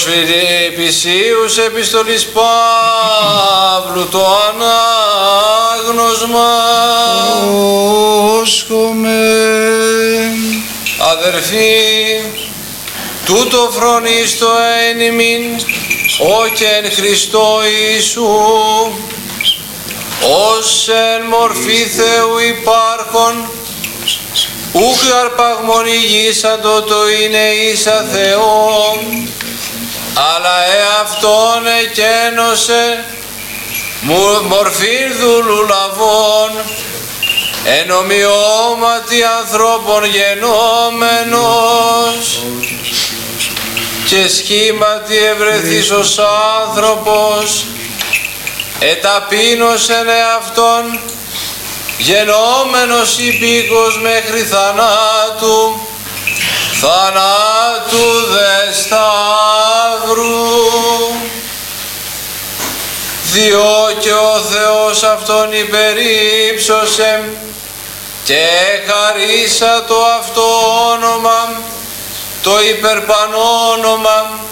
Φιλιππισίους επιστολής Παύλου το ανάγνωσμα. Όσκομεν. Αδερφοί, τούτο φρονίστο εν ημίν, ο και εν Χριστώ Ιησού, ως εν μορφή Θεού υπάρχον, ουκ αρπαγμονηγήσαντο το είναι ίσα Θεό, αλλά εαυτόν εκένωσε μορφήν δούλου λαβών, εν ομοιώματι ανθρώπων γενόμενος, και σχήματι ευρεθείς ως άνθρωπος, εταπείνωσεν εαυτόν, γενόμενος υπήκος μέχρι θανάτου, θανάτου δε σταύρου. Διό και ο Θεός αυτόν υπερύψωσε και χαρίσα το αυτό όνομα, το υπερπανόνομα,